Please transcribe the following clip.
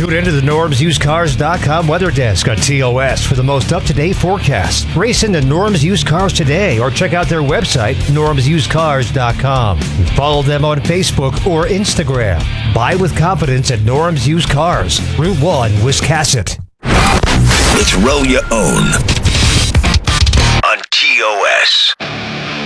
Tune into the NormsUsedCars.com weather desk on TOS for the most up-to-date forecast. Race into Norm's Used Cars today or check out their website, NormsUsedCars.com. And follow them on Facebook or Instagram. Buy with confidence at Norm's Used Cars, Route 1, Wiscasset. It's Row Your Own on TOS.